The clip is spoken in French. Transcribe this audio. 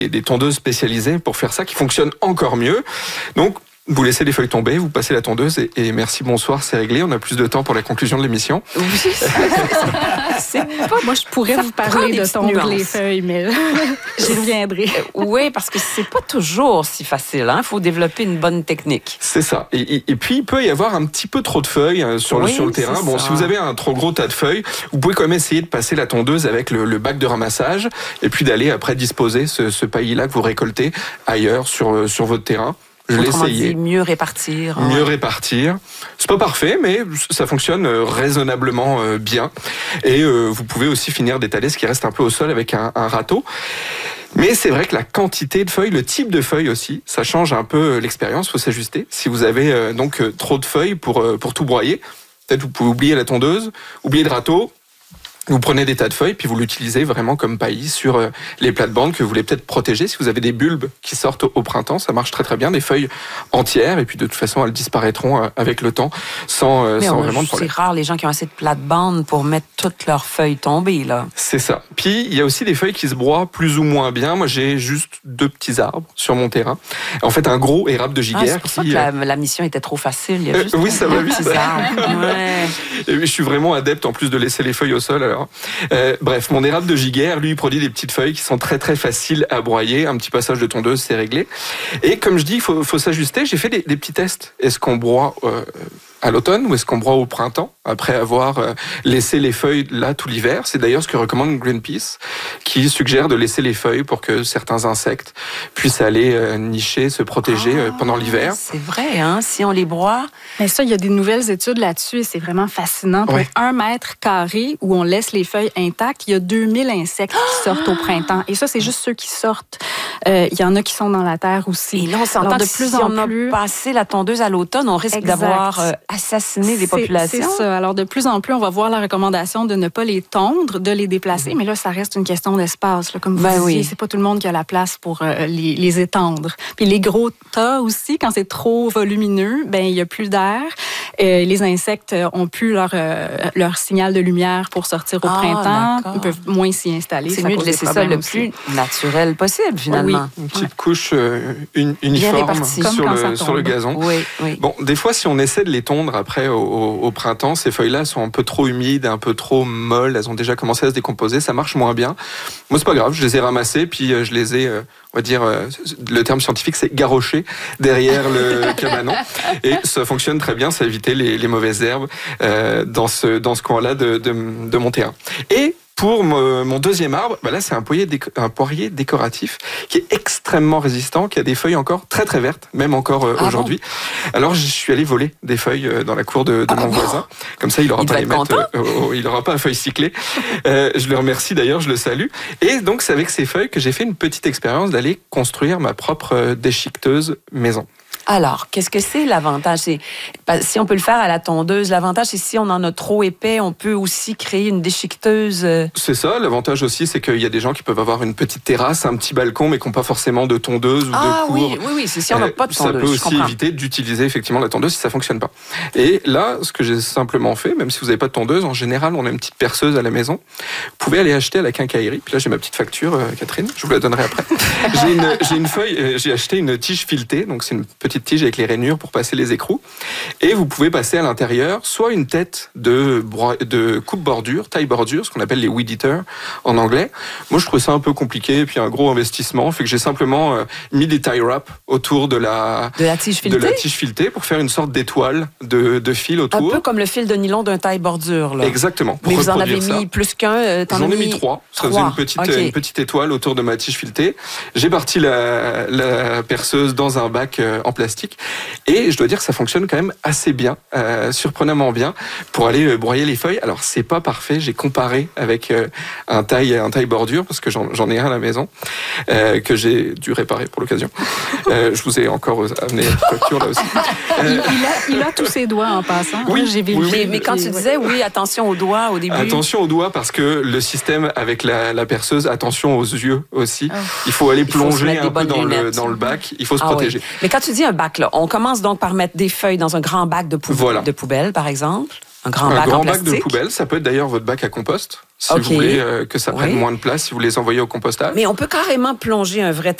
des tondeuses spécialisées pour faire ça qui fonctionnent encore mieux. Donc, vous laissez les feuilles tomber, vous passez la tondeuse et merci, bonsoir, c'est réglé. On a plus de temps pour la conclusion de l'émission. Oui, moi, je pourrais vous parler de tondre les feuilles, mais j'y reviendrai. Oui, parce que c'est pas toujours si facile. Il faut développer une bonne technique. C'est ça. Et puis, il peut y avoir un petit peu trop de feuilles sur le terrain. Bon, si vous avez un trop gros tas de feuilles, vous pouvez quand même essayer de passer la tondeuse avec le bac de ramassage et puis d'aller après disposer ce paillis-là que vous récoltez ailleurs sur votre terrain. Je l'ai essayé. Mieux répartir. Mieux répartir. C'est pas parfait, mais ça fonctionne raisonnablement bien. Et vous pouvez aussi finir d'étaler ce qui reste un peu au sol avec un râteau. Mais c'est vrai que la quantité de feuilles, le type de feuilles aussi, ça change un peu l'expérience, faut s'ajuster. Si vous avez donc trop de feuilles pour tout broyer, peut-être vous pouvez oublier la tondeuse, oublier le râteau. Vous prenez des tas de feuilles, puis vous l'utilisez vraiment comme paillis sur les plates-bandes que vous voulez peut-être protéger. Si vous avez des bulbes qui sortent au printemps, ça marche très très bien, des feuilles entières, et puis de toute façon, elles disparaîtront avec le temps sans vraiment de problème. C'est rare les gens qui ont assez de plates-bandes pour mettre toutes leurs feuilles tombées, là. C'est ça. Puis, il y a aussi des feuilles qui se broient plus ou moins bien. Moi, j'ai juste 2 petits arbres sur mon terrain. En fait, un gros érable de giguère. C'est pour ça que la mission était trop facile. Il y a juste oui, ça va vite. Ouais. Et je suis vraiment adepte, en plus de laisser les feuilles au sol, alors. Bref, mon érable de giguère, lui, il produit des petites feuilles qui sont très très faciles à broyer. Un petit passage de tondeuse, c'est réglé. Et comme je dis, il faut s'ajuster. J'ai fait des petits tests. Est-ce qu'on broie à l'automne ou est-ce qu'on broie au printemps après avoir laissé les feuilles là tout l'hiver? C'est d'ailleurs ce que recommande Greenpeace, qui suggère de laisser les feuilles pour que certains insectes puissent aller nicher, se protéger pendant l'hiver. C'est vrai, hein? Si on les broie. Mais ça, il y a des nouvelles études là-dessus et c'est vraiment fascinant. Pour 1 mètre carré où on laisse les feuilles intactes, il y a 2000 insectes qui sortent au printemps. Et ça, c'est juste ceux qui sortent. Il y en a qui sont dans la terre aussi. Et là, on s'entend que si on a passé la tondeuse à l'automne, on risque d'avoir assassiner des populations. C'est ça. Alors, de plus en plus, on va voir la recommandation de ne pas les tondre, de les déplacer. Mais là, ça reste une question d'espace. Là. Comme vous disiez, c'est pas tout le monde qui a la place pour les étendre. Puis les gros tas aussi, quand c'est trop volumineux, ben il y a plus d'air. Les insectes ont plus leur signal de lumière pour sortir au printemps. D'accord. Ils peuvent moins s'y installer. C'est mieux de laisser ça le plus naturel possible, finalement. Oui, une petite couche uniforme sur le gazon. Oui. Bon, des fois, si on essaie de les tondre après au printemps, ces feuilles-là sont un peu trop humides, un peu trop molles, elles ont déjà commencé à se décomposer, ça marche moins bien. Moi, c'est pas grave, je les ai ramassées, puis je les ai, on va dire, le terme scientifique, c'est garrochées derrière le cabanon. Et ça fonctionne très bien, ça a évité les mauvaises herbes dans ce coin-là de mon terrain. Et pour mon deuxième arbre, là c'est un poirier décoratif qui est extrêmement résistant, qui a des feuilles encore très très vertes, même encore aujourd'hui. Bon. Alors je suis allé voler des feuilles dans la cour de mon voisin. Comme ça il n'aura pas il n'aura pas à feuilles cyclées. Je le remercie d'ailleurs, je le salue. Et donc c'est avec ces feuilles que j'ai fait une petite expérience d'aller construire ma propre déchiqueteuse maison. Alors, qu'est-ce que c'est l'avantage? Si on peut le faire à la tondeuse, l'avantage, c'est si on en a trop épais, on peut aussi créer une déchiqueteuse. C'est ça, l'avantage aussi, c'est qu'il y a des gens qui peuvent avoir une petite terrasse, un petit balcon, mais qui n'ont pas forcément de tondeuse ou de cour. Oui, c'est si on n'a pas de tondeuse. Ça peut aussi éviter d'utiliser effectivement la tondeuse si ça ne fonctionne pas. Et là, ce que j'ai simplement fait, même si vous n'avez pas de tondeuse, en général, on a une petite perceuse à la maison. Vous pouvez aller acheter à la quincaillerie. Puis là, j'ai ma petite facture, Catherine, je vous la donnerai après. J'ai acheté une tige filetée, donc c'est une petite tige avec les rainures pour passer les écrous. Et vous pouvez passer à l'intérieur soit une tête de coupe-bordure, taille-bordure, ce qu'on appelle les weed eaters en anglais. Moi, je trouve ça un peu compliqué, et puis un gros investissement, fait que j'ai simplement mis des tie wraps autour de la tige filetée pour faire une sorte d'étoile de fil autour. Un peu comme le fil de nylon d'un taille-bordure. Là. Exactement. Mais vous en avez mis plus qu'un? J'en ai mis 3. Ça faisait une petite étoile autour de ma tige filetée. J'ai parti la perceuse dans un bac en plastique. Et je dois dire que ça fonctionne quand même assez bien, surprenamment bien, pour aller broyer les feuilles. Alors, c'est pas parfait. J'ai comparé avec un taille bordure, parce que j'en ai un à la maison, que j'ai dû réparer pour l'occasion. Je vous ai encore amené la facture là aussi. Il a tous ses doigts en passant. Oui, j'ai vérifié. Mais quand tu disais, attention aux doigts au début. Attention aux doigts, parce que le système avec la perceuse, attention aux yeux aussi. Il faut aller plonger un peu dans le bac. Il faut se protéger. Oui. Mais quand tu dis un bac, là, on commence donc par mettre des feuilles dans un grand bac de poubelle, par exemple. Un grand bac de poubelle, ça peut être d'ailleurs votre bac à compost, si vous voulez que ça prenne moins de place, si vous les envoyez au compostage. Mais on peut carrément plonger un vrai